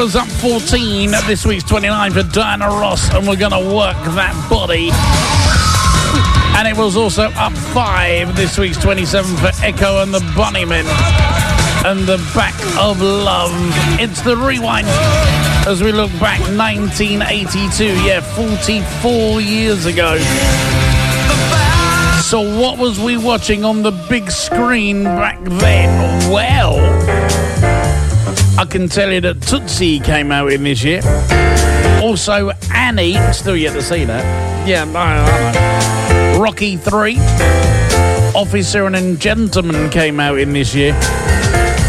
was up 14 at this week's 29 for Diana Ross, and We're Gonna Work That Body. And it was also up 5 this week's 27 for Echo and the Bunnymen and The Back of Love. It's the rewind as we look back 1982, 44 years ago. So what was we watching on the big screen back then? Well, I can tell you that Tootsie came out in this year. Also, Annie, still yet to see that. Yeah, I know. Rocky 3, Officer and Gentleman came out in this year.